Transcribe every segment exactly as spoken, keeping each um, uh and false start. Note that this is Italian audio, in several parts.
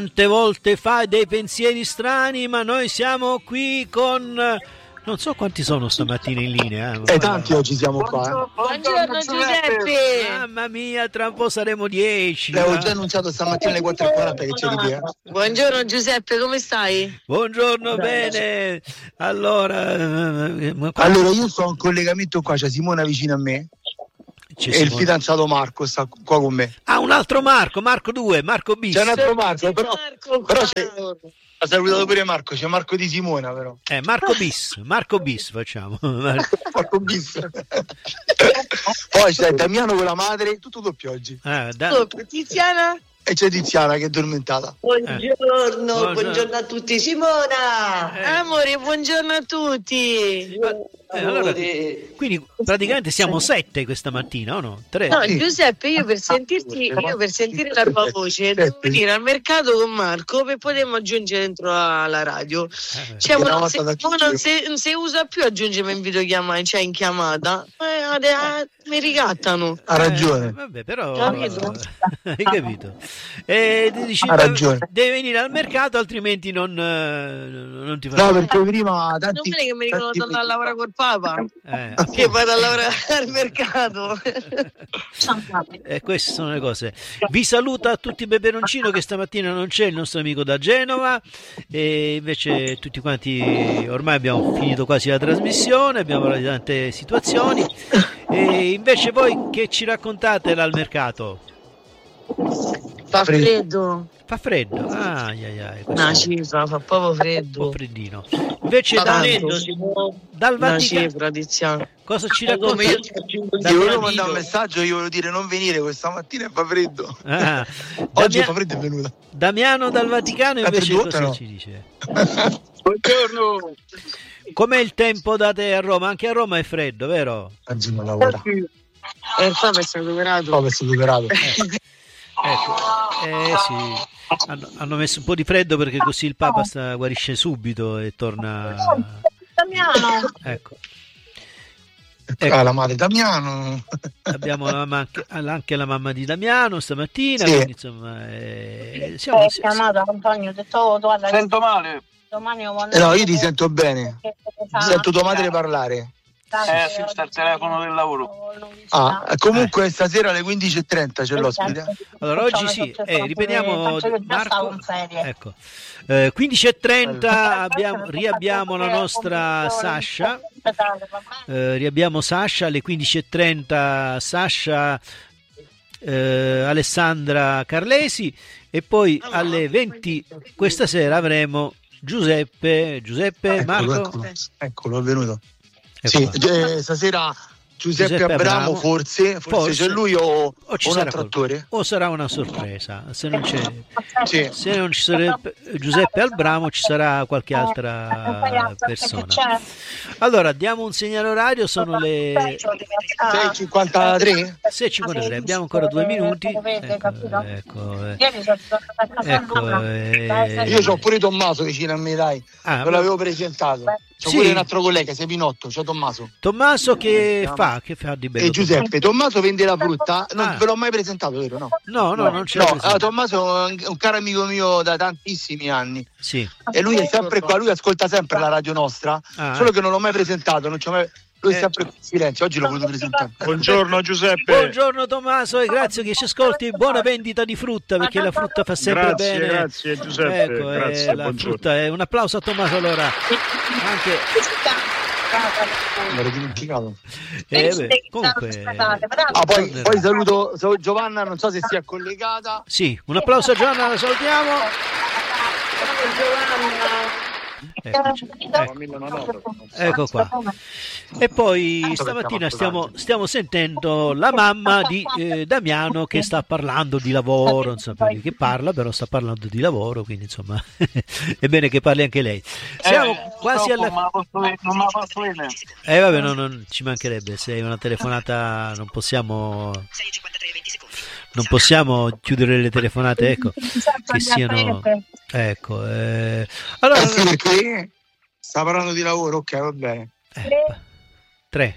Tante volte fa dei pensieri strani, ma noi siamo qui con... Non so quanti sono stamattina in linea. Eh, eh tanti oggi siamo qua. Eh. Buongiorno Giuseppe. Mamma mia, tra un po' saremo dieci. L'avevo eh. già annunciato stamattina alle quattro e quaranta che c'è di qui. Eh. Buongiorno Giuseppe, come stai? Buongiorno, bene. Allora, eh, qua... allora io sto in collegamento qua, c'è Simona vicino a me. C'è e Simone. Il fidanzato Marco sta qua con me. Ah, un altro Marco, Marco due, Marco bis. C'è un altro Marco, però, Marco, però c'è... ha salutato pure Marco, c'è Marco di Simona però. Eh, Marco bis, Marco bis facciamo. Marco bis. Poi c'è Damiano con la madre, tutto doppio oggi. Ah, da... Tiziana? E c'è Tiziana che è addormentata. Buongiorno, eh. buongiorno, buongiorno a tutti. Simona! Eh. Amore, buongiorno a tutti. Eh, allora, quindi praticamente siamo sette questa mattina, o no? Tre. No, Giuseppe, io per sentirti, io per sentire la tua voce devo venire al mercato con Marco per potermi aggiungere dentro alla radio. Eh, cioè, ma non, se, non, se, non si usa più aggiungermi in videochiamata, cioè in chiamata. Eh, eh, mi ricattano. Ha ragione. Eh, vabbè, però capito? Hai capito? E dici, ha ragione. Devi venire al mercato, altrimenti non, non ti fa. No, perché prima tanti, non è che mi dicono di andare a lavorare col Papa, eh. che vado a lavorare al mercato. E queste sono le cose. Vi saluta a tutti Beberoncino, che stamattina non c'è, il nostro amico da Genova, e invece tutti quanti ormai abbiamo finito quasi la trasmissione, abbiamo parlato di tante situazioni. E invece voi che ci raccontate dal mercato? Fa freddo. Fa freddo? Ah, ai, ai, ai, una cifra, fa proprio freddo. Un po' freddino. Invece fa da, freddo, dal Vaticano cosa ci racconta? Io, io volevo mandare un messaggio, io volevo dire non venire questa mattina e fa freddo. Ah, oggi Damia... fa freddo è venuta. Damiano dal Vaticano invece cosa no? ci dice? Buongiorno. Com'è il tempo da te a Roma? Anche a Roma è freddo, vero? Oggi non lavora. E il Papa è stato superato. Il Papa è stato superato. Ecco, eh sì, hanno, hanno messo un po' di freddo perché così il Papa sta, guarisce subito e torna. Damiano. Ecco. Ecco. Ah, la madre Damiano. Abbiamo la mamma, anche, anche la mamma di Damiano stamattina. Sì. Quindi, insomma, eh, siamo, ho chiamato Antonio, ho detto oh, guarda, sento male. Domani ho eh no, io ti sento bene. Sento tua madre parlare. Eh sì, sta il telefono del lavoro. Ah, comunque stasera alle quindici e trenta c'è l'ospite. Allora oggi sì, eh, ripetiamo Marco. Ecco. Eh, quindici e trenta abbiamo, riabbiamo la nostra Sasha. Eh, riabbiamo Sasha alle quindici e trenta Sasha eh, Alessandra Carlesi e poi alle venti questa sera avremo Giuseppe Giuseppe Marco. Eccolo, eccolo, eccolo è venuto. Ecco. Sì, eh, stasera Giuseppe, Giuseppe Abramo, Abramo forse, forse, forse c'è lui o, o, ci o sarà un altro attore. O sarà una sorpresa. Se non c'è, sì. se non ci sarebbe Giuseppe Abramo, ci sarà qualche altra persona. Allora, diamo un segnale orario, sono le sei e cinquantatré. sei e cinquantatré, abbiamo ancora due minuti. Ecco, ecco, eh. ecco eh. Io ho pure Tommaso vicino a me, dai. Ah, non l'avevo presentato. C'è sì. pure un altro collega, sei Pinotto, c'è Tommaso. Tommaso che fa? Che fa di bello? E Giuseppe, Tommaso vende la frutta, non ah. ve l'ho mai presentato, vero? No, no, no, non c'è. No, allora, Tommaso è un caro amico mio da tantissimi anni. Sì. E lui è sempre qua, lui ascolta sempre la radio nostra, ah, solo che non l'ho mai presentato, non c'è mai... Lui è sempre in silenzio, oggi l'ho voluto presentare. Buongiorno Giuseppe. Buongiorno Tommaso e grazie che ci ascolti. Buona vendita di frutta perché la frutta fa sempre grazie, bene. Grazie Giuseppe. Ecco, grazie, eh, la frutta è un applauso a Tommaso allora. Anche l'ho dimenticato. Eh, beh, comunque... ah, poi, poi saluto Giovanna, non so se sia collegata. Sì, un applauso a Giovanna, la salutiamo. Ecco, ecco. ecco qua. E poi stamattina stiamo, stiamo sentendo la mamma di eh, Damiano che sta parlando di lavoro, non so perché che parla, però sta parlando di lavoro, quindi insomma è bene che parli anche lei. Siamo eh, quasi alla non me la posso vedere. Eh vabbè, no, non ci mancherebbe, se è una telefonata non possiamo non possiamo chiudere le telefonate, ecco, che siano ecco eh. Allora eh sì, perché sta parlando di lavoro, ok, va bene. Eh, tre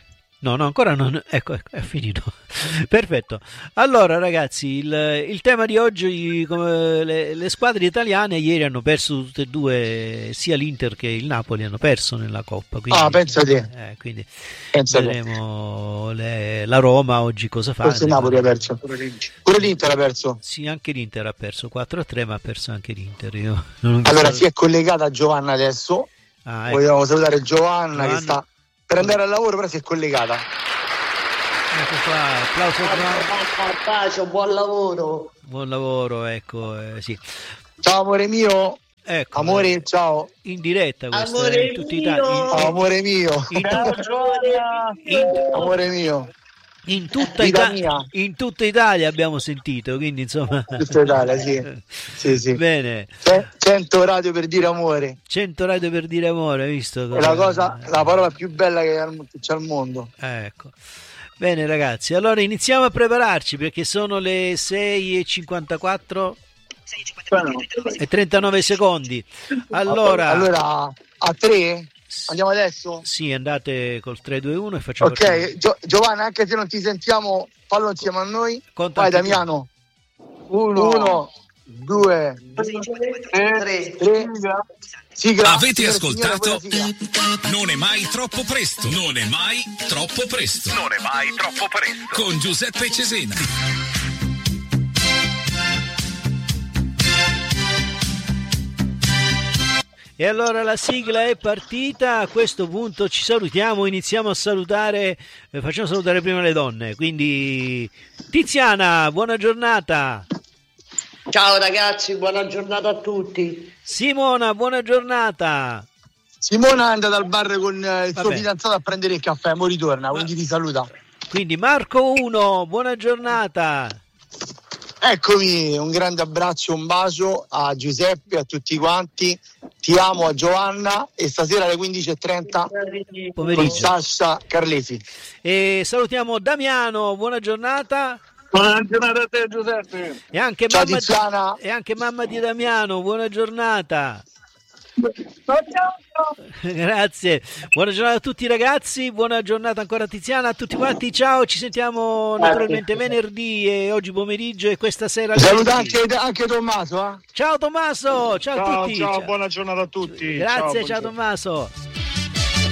No, no, ancora non. Ecco, ecco, è finito. Perfetto. Allora, ragazzi, il, il tema di oggi, come le, le squadre italiane ieri hanno perso tutte e due, sia l'Inter che il Napoli hanno perso nella Coppa. Quindi, ah, pensa te. Eh, quindi pensa vedremo le, la Roma oggi cosa fa. Forse il Napoli ha perso. Pure l'Inter ha perso. Sì, anche l'Inter ha perso quattro a tre, ma ha perso anche l'Inter. Io non allora so... si è collegata Giovanna adesso. Ah, ecco. Vogliamo salutare Giovanna, Giovanna che sta per andare al lavoro, però si è collegata. Ecco qua, applauso Giovanna. Buon lavoro. Buon lavoro, ecco, eh, sì. Ciao amore mio. Ecco, amore, eh, ciao. In diretta questo, amore eh, in tutti mio. in, oh, amore mio. In, in, amore mio. In tutta, Ita- in tutta Italia abbiamo sentito, quindi insomma. In tutta Italia, sì. sì, sì. Bene. cento radio per dire amore. cento radio per dire amore, hai visto? È la cosa, la parola più bella che c'è al mondo. Ecco. Bene ragazzi, allora iniziamo a prepararci perché sono le sei e cinquantaquattro e trentanove secondi. Allora, allora a tre? Andiamo adesso? Sì, andate col tre due uno e facciamo. Ok, Gio- Giovanna, anche se non ti sentiamo, fallo insieme a noi. Conta vai Damiano. Uno, Uno due, tre, tre. Sigla. Avete ascoltato? Non è mai troppo presto. Non è mai troppo presto. Non è mai troppo presto. Con Giuseppe Cesena. E allora la sigla è partita, a questo punto ci salutiamo, iniziamo a salutare, eh, facciamo salutare prima le donne, quindi Tiziana, buona giornata. Ciao ragazzi, buona giornata a tutti. Simona, buona giornata. Simona è andata al bar con il Vabbè. suo fidanzato a prendere il caffè, mo ritorna, quindi ti saluta. Quindi Marco uno, buona giornata. Eccomi, un grande abbraccio, un bacio a Giuseppe, a tutti quanti, ti amo, a Giovanna e stasera alle quindici e trenta con Sasha Carlesi. E salutiamo Damiano, buona giornata. Buona giornata a te Giuseppe. E anche, ciao, mamma di, e anche mamma di Damiano, buona giornata. Ciao, ciao. Grazie, buona giornata a tutti ragazzi, buona giornata ancora a Tiziana, a tutti quanti, ciao, ci sentiamo naturalmente venerdì e oggi pomeriggio e questa sera. Saluta anche, anche Tommaso. Eh? Ciao Tommaso, ciao, ciao a tutti. Ciao, buona giornata a tutti. Grazie, ciao, ciao Tommaso.